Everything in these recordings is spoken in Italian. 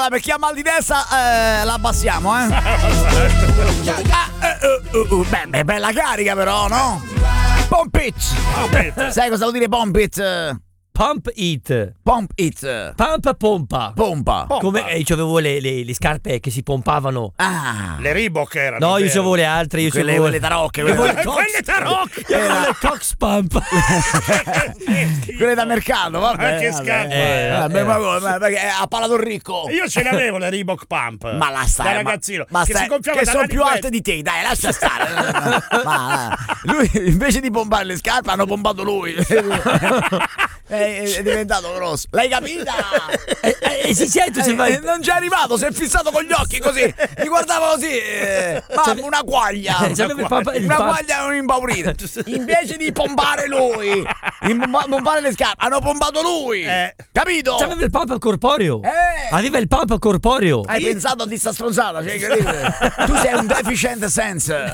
per chi ha mal di testa la abbassiamo, Beh, bella carica però, no? Pump it. Sai cosa vuol dire pump it? Pump it. Pump it. Pompa. Come io avevo le scarpe che si pompavano. Le Reebok erano. No, io avevo le altre. Io quelle tarocche. Quelle tarocche. Le Cox Pump. Quelle da mercato, vabbè. Che scarpe. Ma perché ha parlato ricco. Io ce l'avevo le Reebok Pump. Ma la stai, da ragazzino. ma che stai, si gonfiava che da sono là di più questo. alte di te, dai, lascia stare. Lui invece di pompare le scarpe hanno pompato lui. È diventato grosso. L'hai capita? Si sente se vai. Non c'è arrivato, si è fissato con gli occhi così. Mi guardava così. Ma una quaglia. Una quaglia non impaurita. Invece di pompare lui, pompare le scarpe, hanno pompato lui. Capito? Aveva il pump corporeo. Aveva il pump corporeo. Hai pensato di sta stronzata? Cioè, incredibile. Tu sei un deficient sense.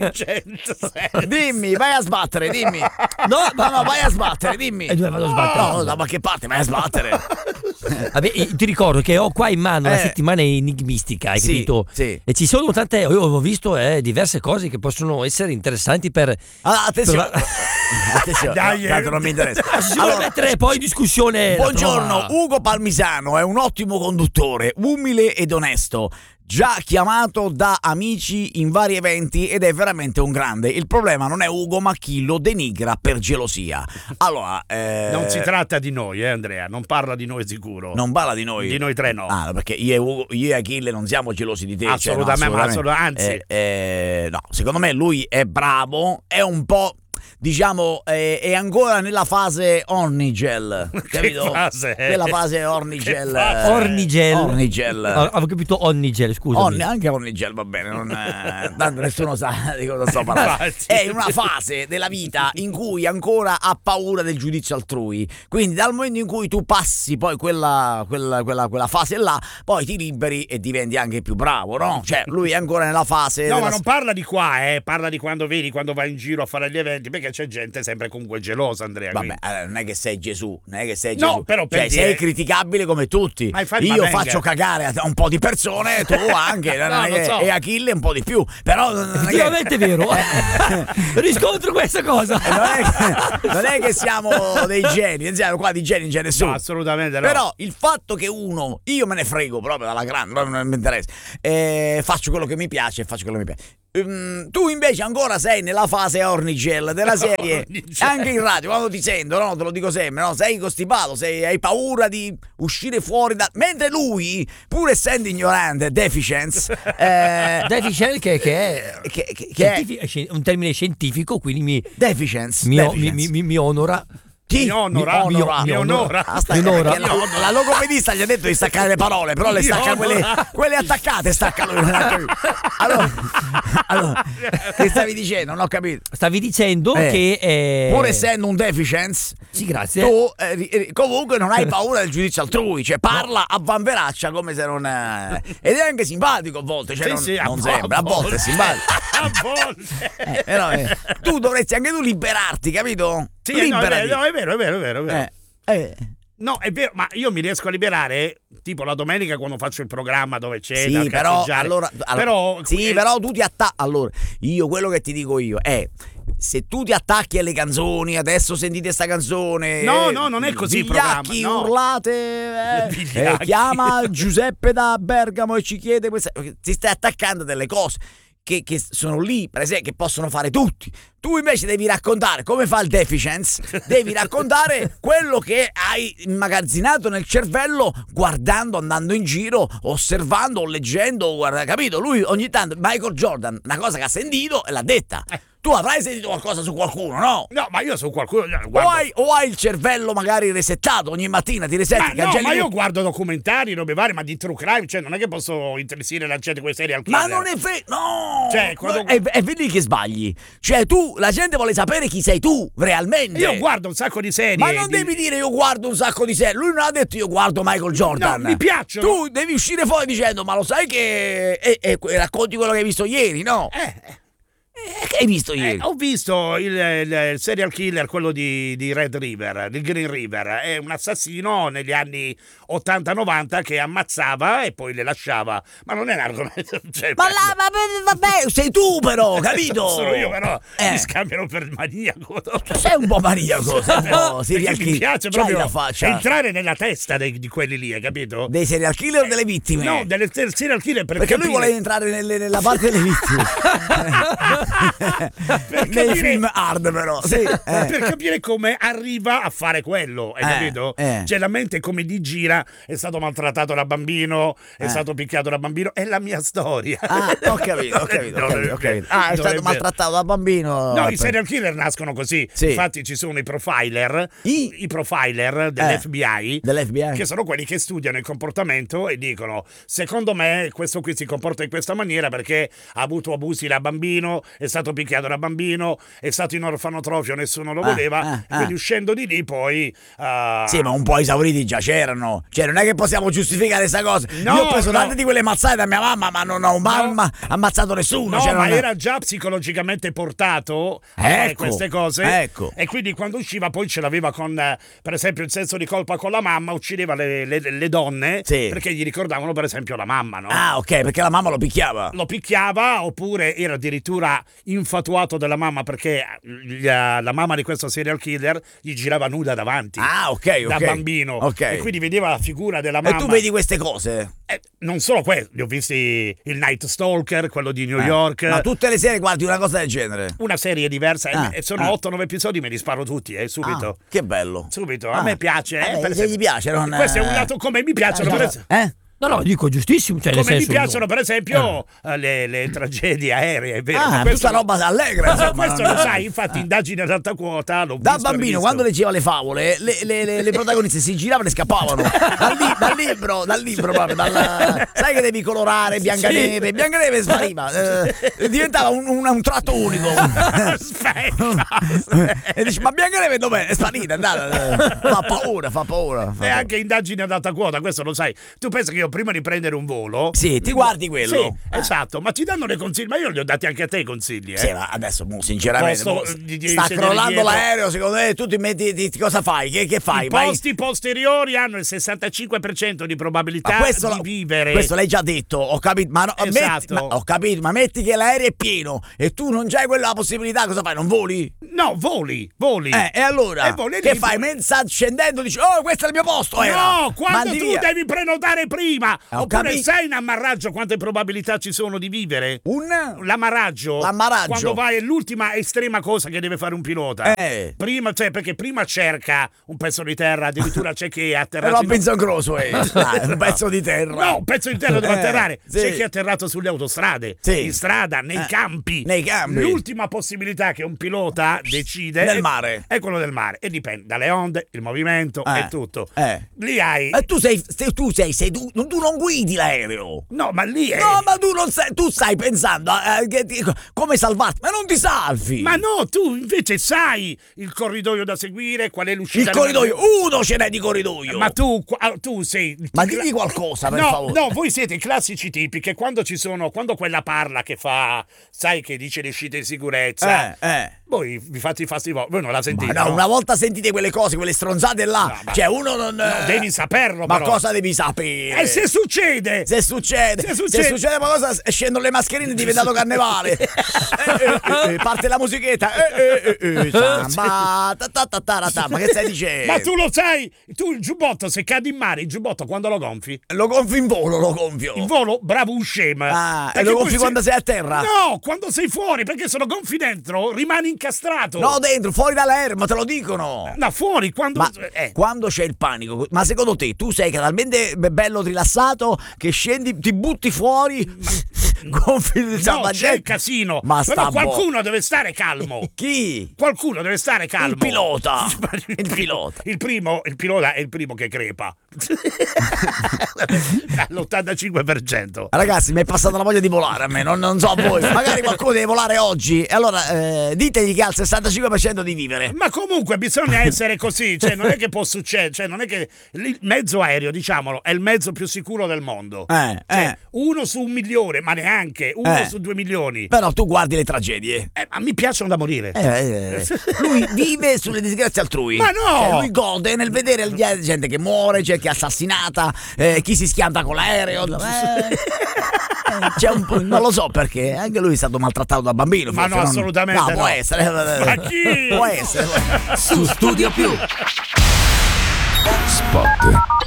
Dimmi, vai a sbattere, dimmi. No, vai a sbattere, dimmi. E dove vado a sbattere? No, da qualche parte vai a sbattere. Vabbè, ti ricordo che ho qua in mano la settimana enigmistica, hai capito? Sì. E ci sono tante, io ho visto diverse cose che possono essere interessanti per. Attenzione. Attenzione, tanto non mi interessa. Si vuole mettere poi in discussione. Buongiorno, Ugo Palmisano è un ottimo conduttore, umile ed onesto. Già chiamato da amici in vari eventi ed è veramente un grande. Il problema non è Ugo, ma chi lo denigra per gelosia. Allora, non si tratta di noi, Andrea, non parla di noi sicuro. Non parla di noi. Di noi tre no. Perché io e Achille non siamo gelosi di te. Assolutamente, anzi. No, secondo me lui è bravo, è un po'. Diciamo è ancora nella fase Ornigel, capito? Che fase? Quella fase Ornigel. Ornigel. Avevo capito Ornigel, scusa. Anche Ornigel va bene, tanto nessuno sa di cosa sto parlando. È una fase della vita in cui ancora ha paura del giudizio altrui. Quindi dal momento in cui tu passi poi quella fase là, poi ti liberi e diventi anche più bravo, no? Cioè lui è ancora nella fase. No, ma non parla di qua, parla di quando vai in giro a fare gli eventi, perché c'è gente sempre comunque gelosa, Andrea. Vabbè, non è che sei Gesù, No, però sei criticabile come tutti. Io faccio cagare a un po' di persone, tu anche, e Achille un po' di più. Però effettivamente è vero. Riscontro questa cosa. Non è che siamo dei geni, qua di geni non c'è nessuno. No, assolutamente no. Però il fatto che io me ne frego proprio dalla grande, proprio non mi interessa. Faccio quello che mi piace, tu invece ancora sei nella fase Ornigel della serie. Anche in radio quando ti sento, no, te lo dico sempre, no, sei costipato, hai paura di uscire fuori mentre lui, pur essendo ignorante, deficient che è un termine scientifico, quindi mi onora. Chi? Mi onora. La logopedista gli ha detto di staccare le parole, però le stacca quelle attaccate, stacca lui. Allora, che stavi dicendo? Non ho capito. Stavi dicendo che pur essendo un deficient, sì, grazie. Tu comunque non hai paura del giudizio altrui, cioè parla a vanveraccia come se non ed è anche simpatico a volte, cioè non sembra, a volte è simpatico. A volte. Però tu dovresti anche tu liberarti, capito? Sì, liberati. No, è vero. No, è vero, ma io mi riesco a liberare tipo la domenica quando faccio il programma dove c'è da cazzeggiare. Però tu ti attacchi. Allora, io quello che ti dico io è: se tu ti attacchi alle canzoni, adesso sentite sta canzone. No, non è così il programma. No. Urlate. Chiama Giuseppe da Bergamo e ci chiede questa. Ti stai attaccando a delle cose che sono lì, per esempio, che possono fare tutti. Tu invece devi raccontare come fa il deficiency, devi raccontare quello che hai immagazzinato nel cervello guardando, andando in giro, osservando o leggendo, capito? Lui ogni tanto, Michael Jordan, una cosa che ha sentito e l'ha detta. Tu avrai sentito qualcosa su qualcuno, no? No, ma io su qualcuno o hai il cervello magari resettato, ogni mattina ti resetti. Ma io guardo documentari, robe varie, ma di true crime, cioè non è che posso interessare la gente con i serial killer. Ma non è no! Cioè, è vedi che sbagli. Cioè tu, la gente vuole sapere chi sei tu, realmente. Io guardo un sacco di serie. Ma non devi dire io guardo un sacco di serie. Lui non ha detto io guardo Michael Jordan. No, mi piacciono. Tu devi uscire fuori dicendo, ma lo sai che... E racconti quello che hai visto ieri, no? Che hai visto ieri? Ho visto il serial killer, quello di Red River, di Green River. È un assassino negli anni 80-90 che ammazzava e poi le lasciava. Ma non è un argomento. Cioè, vabbè, sei tu però, capito? Sono io, però mi scambiano per maniaco. Sei un po' maniaco, no, serial killer. Mi piace proprio la faccia. entrare nella testa di quelli lì, hai capito? Dei serial killer o delle vittime? No, delle serial killer perché lui vuole entrare nella parte delle vittime. Nei film hard però sì, per capire come arriva a fare quello, hai capito? Cioè la mente come di gira, è stato maltrattato da bambino, è stato picchiato da bambino, è la mia storia. Ho capito. È stato maltrattato da bambino. No, i serial killer nascono così. Infatti ci sono i profiler dell'FBI, che sono quelli che studiano il comportamento e dicono: secondo me questo qui si comporta in questa maniera perché ha avuto abusi da bambino, è stato picchiato da bambino, è stato in orfanotrofio, nessuno lo voleva, quindi uscendo di lì poi sì, ma un po' esauriti già c'erano, cioè non è che possiamo giustificare questa cosa. Io ho preso tante di quelle mazzate da mia mamma, ma non ho ammazzato nessuno, no, cioè, ma era già psicologicamente portato a queste cose, e quindi quando usciva poi ce l'aveva con per esempio il senso di colpa con la mamma, uccideva le donne perché gli ricordavano per esempio la mamma, no? Perché la mamma lo picchiava, oppure era addirittura infatuato della mamma perché la mamma di questo serial killer gli girava nuda davanti da bambino, e quindi vedeva la figura della mamma. E tu vedi queste cose? Non solo questo, li ho visti il Night Stalker, quello di New York. Ma tutte le serie guardi una cosa del genere? Una serie diversa, e sono 8-9 episodi, me li sparo tutti, subito. Che bello. Subito, a me piace. Se gli piace, non... Questo è un lato come mi piacciono. No, dico giustissimo. Cioè, come mi piacciono, per esempio, le tragedie aeree, è vero. Questa roba allegra. Questo lo sai, infatti, indagini ad alta quota. Da bambino, quando leggeva le favole, le protagoniste si giravano e scappavano. dal libro proprio. Sai che devi colorare Biancaneve. Biancaneve spariva. Diventava un tratto unico. Aspetta. E dici, ma Biancaneve dov'è? È sparita, è andata. Fa paura. E anche indagini ad alta quota, questo lo sai. Tu pensi che io prima di prendere un volo ti guardi quello? Sì, esatto, ma ti danno dei consigli, ma io li ho dati anche a te i consigli. Sì, ma adesso sinceramente sta crollando l'aereo, secondo te tu ti metti cosa fai? Che fai? I posti posteriori hanno il 65% di probabilità di vivere. Questo l'hai già detto, ho capito, ma ho capito, ma metti che l'aereo è pieno e tu non c'hai quella possibilità, cosa fai? Non voli? No, voli. E allora? Che fai? Sta scendendo, dici, qusto è il mio posto. No, quando tu devi prenotare prima. Oppure sai in ammarraggio quante probabilità ci sono di vivere? L'amarraggio. Quando vai è l'ultima estrema cosa che deve fare un pilota. Prima, perché prima cerca un pezzo di terra, addirittura c'è chi è atterrato. Robinson Crusoe, un pezzo di terra. No, un pezzo di terra deve atterrare. C'è chi è atterrato sulle autostrade, in strada, nei campi. L'ultima possibilità che un pilota decide nel mare è quello del mare, e dipende dalle onde, il movimento e tutto. Lì hai. Tu sei seduto. Tu non guidi l'aereo. No, ma lì è. No, ma tu stai pensando come salvarti, ma non ti salvi. Ma no, tu invece sai il corridoio da seguire, qual è l'uscita. Il corridoio, uno ce n'è di corridoio. Ma tu sei. Ma digli qualcosa, per favore. No, voi siete i classici tipi che quando quella parla che fa, sai, che dice le uscite di sicurezza. Voi vi fate i fasti voi non la sentite. Ma no, una volta sentite quelle cose, quelle stronzate là. No, cioè uno non. No, devi saperlo. Ma però. Cosa devi sapere? E se succede qualcosa, scendono le mascherine, è diventato carnevale. Parte la musichetta. Ma che stai dicendo? Ma tu lo sai, tu il giubbotto, se cadi in mare, il giubbotto quando lo gonfi? Lo gonfi in volo, lo gonfio. In volo? Bravo scema. E lo gonfi quando sei a terra? No, quando sei fuori, perché se lo gonfi dentro rimani incastrato. No, dentro, fuori dall'aereo, ma te lo dicono. No, fuori, quando. Ma quando c'è il panico, ma secondo te tu sei talmente bello rilassato che scendi, ti butti fuori, gonfi il salvagente? No, c'è il casino. Ma però qualcuno deve stare calmo. Chi? Qualcuno deve stare calmo. Il pilota. Il pilota è il primo che crepa. All'85%. Ragazzi, mi è passata la voglia di volare a me, non so a voi. Magari qualcuno deve volare oggi. E allora ditegli che ha il 65% di vivere. Ma comunque bisogna essere così, cioè non è che può succedere, cioè non è che il mezzo aereo, diciamolo, è il mezzo più sicuro del mondo. Cioè, 1 su 1 milione, ma neanche neanche 1 su 2 milioni. Però tu guardi le tragedie. Ma mi piacciono da morire. Lui vive sulle disgrazie altrui. Ma no! Lui gode nel vedere gente che muore, gente che è assassinata, chi si schianta con l'aereo. C'è un po', non lo so perché anche lui è stato maltrattato da bambino. Ma no, assolutamente. No, può essere. Ma chi? Può essere. Su Studio Più. Spot.